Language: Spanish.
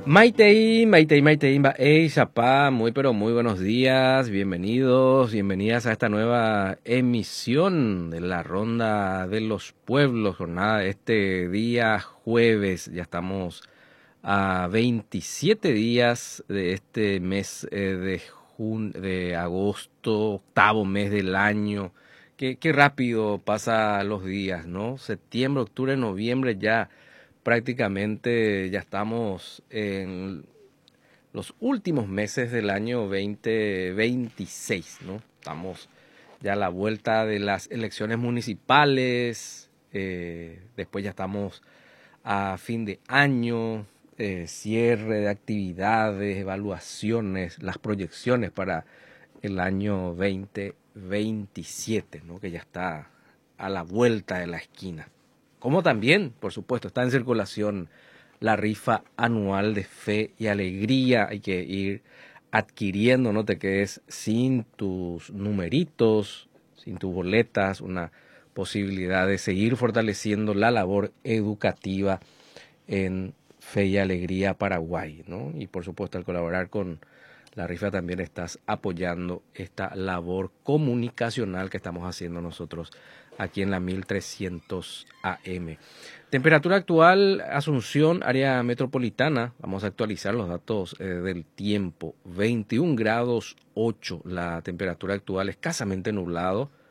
Maitei, Baei, Zapá, muy pero muy buenos días, bienvenidos, bienvenidas a esta nueva emisión de la Ronda de los Pueblos, jornada de este día jueves, ya estamos a 27 días de este mes de agosto, octavo mes del año. Qué rápido pasa los días, ¿no? Septiembre, octubre, noviembre ya prácticamente ya estamos en los últimos meses del año 2026, ¿no? Estamos ya a la vuelta de las elecciones municipales, después ya estamos a fin de año, cierre de actividades, evaluaciones, las proyecciones para el año 2027, ¿no? Que ya está a la vuelta de la esquina. Como también, por supuesto, está en circulación la rifa anual de Fe y Alegría. Hay que ir adquiriendo, no te quedes sin tus numeritos, sin tus boletas, una posibilidad de seguir fortaleciendo la labor educativa en Fe y Alegría Paraguay, ¿no? Y por supuesto, al colaborar con la rifa también estás apoyando esta labor comunicacional que estamos haciendo nosotros aquí en la 1300 AM. Temperatura actual, Asunción, área metropolitana. Vamos a actualizar los datos del tiempo. 21 grados 8 la temperatura actual, escasamente nublado.